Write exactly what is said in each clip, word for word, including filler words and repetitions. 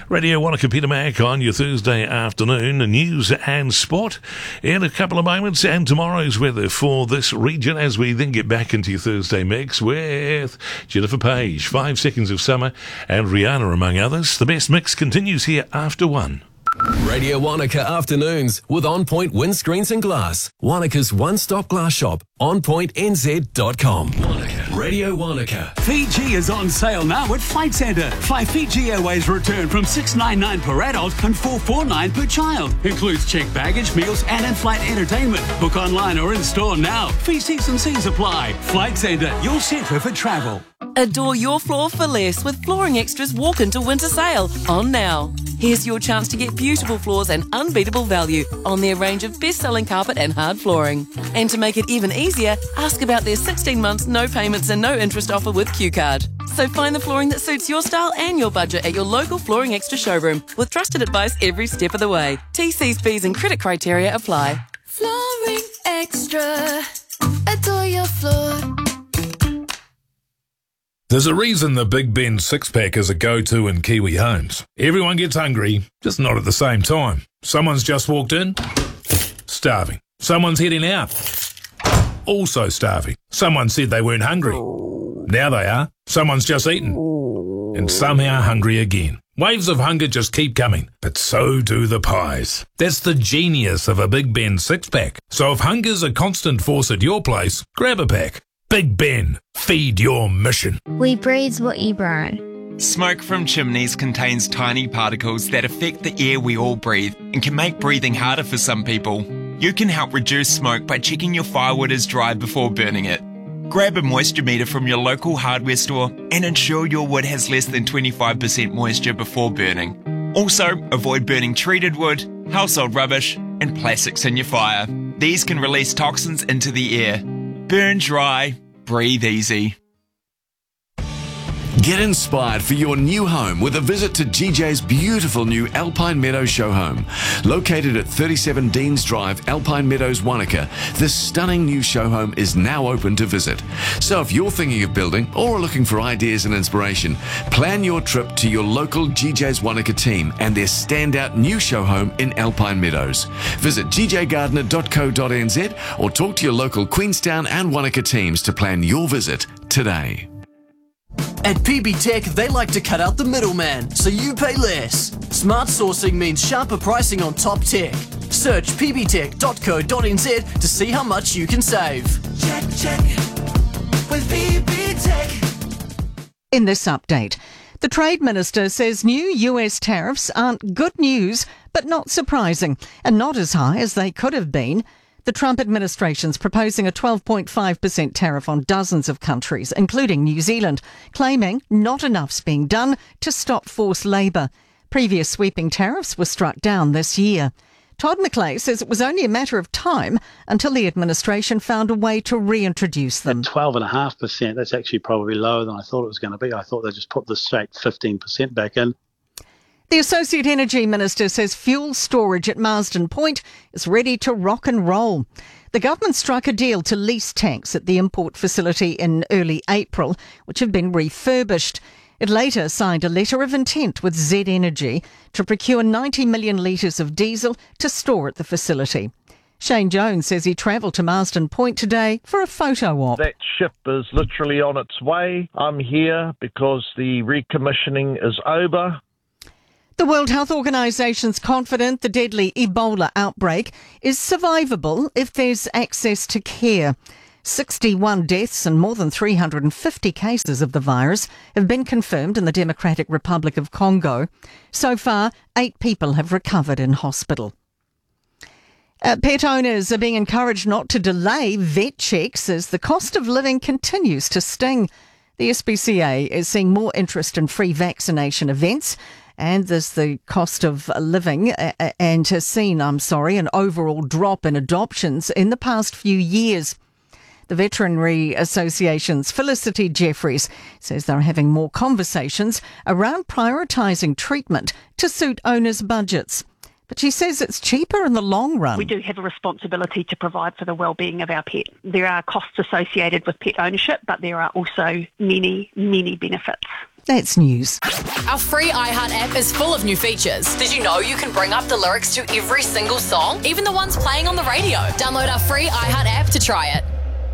Radio Wanaka, Peter Mac on your Thursday afternoon. News and sport in a couple of moments, and tomorrow's weather for this region as we then get back into your Thursday mix with Jennifer Page, Five Seconds of Summer, and Rihanna, among others. The best mix continues here after one. Radio Wanaka Afternoons with On Point Windscreens and Glass. Wanaka's one-stop glass shop. on point n z dot com. Wanaka. Radio Wanaka. Fiji is on sale now at Flight Centre. Fly Fiji Airways return from six ninety-nine per adult and four forty-nine per child. Includes checked baggage, meals and in-flight entertainment. Book online or in-store now. Fee Cs and Cs apply. Flight Centre, your centre for travel. Adore your floor for less with Flooring Extra's Walk Into Winter Sale on now. Here's your chance to get beautiful floors and unbeatable value on their range of best-selling carpet and hard flooring. And to make it even easier, ask about their sixteen months no payments and no interest offer with Q Card. So find the flooring that suits your style and your budget at your local Flooring Extra showroom with trusted advice every step of the way. T Cs, fees and credit criteria apply. Flooring Extra. Adore your floor. There's a reason the Big Ben six-pack is a go-to in Kiwi homes. Everyone gets hungry, just not at the same time. Someone's just walked in, starving. Someone's heading out, also starving. Someone said they weren't hungry. Now they are. Someone's just eaten, and somehow hungry again. Waves of hunger just keep coming, but so do the pies. That's the genius of a Big Ben six-pack. So if hunger's a constant force at your place, grab a pack. Big Ben, feed your mission. We breathe what you burn. Smoke from chimneys contains tiny particles that affect the air we all breathe and can make breathing harder for some people. You can help reduce smoke by checking your firewood is dry before burning it. Grab a moisture meter from your local hardware store and ensure your wood has less than twenty-five percent moisture before burning. Also, avoid burning treated wood, household rubbish, and plastics in your fire. These can release toxins into the air. Burn dry, breathe easy. Get inspired for your new home with a visit to G J's beautiful new Alpine Meadows show home. Located at thirty-seven Deans Drive, Alpine Meadows, Wanaka, this stunning new show home is now open to visit. So if you're thinking of building or looking for ideas and inspiration, plan your trip to your local G J's Wanaka team and their standout new show home in Alpine Meadows. Visit g j gardner dot co dot n z or talk to your local Queenstown and Wanaka teams to plan your visit today. At P B Tech, they like to cut out the middleman, so you pay less. Smart sourcing means sharper pricing on top tech. Search p b tech dot co dot n z to see how much you can save. Check, check, with P B Tech. In this update, the Trade Minister says new U S tariffs aren't good news, but not surprising, and not as high as they could have been. The Trump administration's proposing a twelve point five percent tariff on dozens of countries, including New Zealand, claiming not enough's being done to stop forced labour. Previous sweeping tariffs were struck down this year. Todd McClay says it was only a matter of time until the administration found a way to reintroduce them. At twelve point five percent, that's actually probably lower than I thought it was going to be. I thought they just put the straight fifteen percent back in. The Associate Energy Minister says fuel storage at Marsden Point is ready to rock and roll. The government struck a deal to lease tanks at the import facility in early April, which have been refurbished. It later signed a letter of intent with Z Energy to procure ninety million litres of diesel to store at the facility. Shane Jones says he travelled to Marsden Point today for a photo op. That ship is literally on its way. I'm here because the recommissioning is over. The World Health Organisation's confident the deadly Ebola outbreak is survivable if there's access to care. sixty-one deaths and more than three hundred fifty cases of the virus have been confirmed in the Democratic Republic of Congo. So far, eight people have recovered in hospital. Uh, pet owners are being encouraged not to delay vet checks as the cost of living continues to sting. The S P C A is seeing more interest in free vaccination events, and there's the cost of living uh, and has seen, I'm sorry, an overall drop in adoptions in the past few years. The Veterinary Association's Felicity Jeffries says they're having more conversations around prioritising treatment to suit owners' budgets. But she says it's cheaper in the long run. We do have a responsibility to provide for the well-being of our pet. There are costs associated with pet ownership, but there are also many, many benefits. That's news. Our free iHeart app is full of new features. Did you know you can bring up the lyrics to every single song, even the ones playing on the radio? Download our free iHeart app to try it.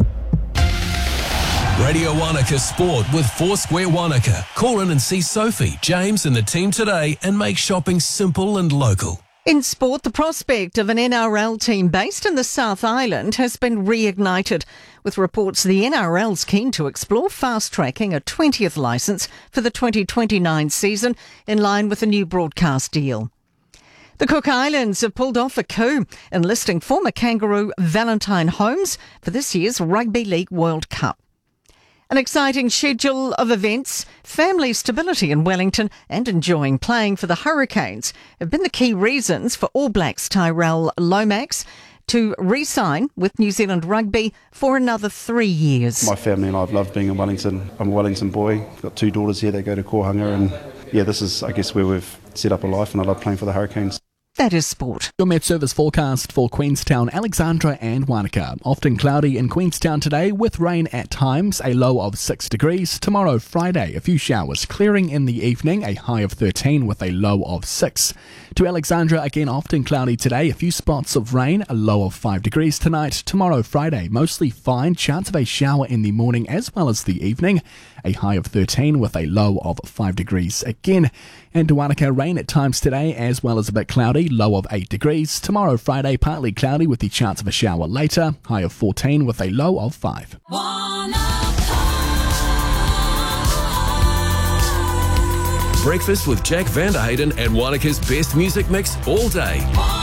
Radio Wanaka Sport with Foursquare Wanaka. Call in and see Sophie, James and the team today and make shopping simple and local. In sport, the prospect of an N R L team based in the South Island has been reignited, with reports the N R L's keen to explore fast-tracking a twentieth licence for the twenty twenty-nine season in line with a new broadcast deal. The Cook Islands have pulled off a coup, enlisting former Kangaroo Valentine Holmes for this year's Rugby League World Cup. An exciting schedule of events, family stability in Wellington and enjoying playing for the Hurricanes have been the key reasons for All Blacks Tyrell Lomax to re-sign with New Zealand Rugby for another three years. My family and I have loved being in Wellington. I'm a Wellington boy. I've got two daughters here that go to Kohanga, and yeah, this is, I guess, where we've set up a life, and I love playing for the Hurricanes. That is sport. Your Met Service forecast for Queenstown, Alexandra and Wanaka. Often cloudy in Queenstown today with rain at times, a low of six degrees. Tomorrow, Friday, a few showers clearing in the evening, a high of thirteen with a low of six. To Alexandra, again often cloudy today, a few spots of rain, a low of five degrees tonight. Tomorrow, Friday, mostly fine, chance of a shower in the morning as well as the evening, a high of thirteen with a low of five degrees again. And to Wanaka, rain at times today as well as a bit cloudy, low of eight degrees. Tomorrow, Friday, partly cloudy with the chance of a shower later, high of fourteen with a low of five. Breakfast with Jack Vanderhayden and Wanaka's best music mix all day.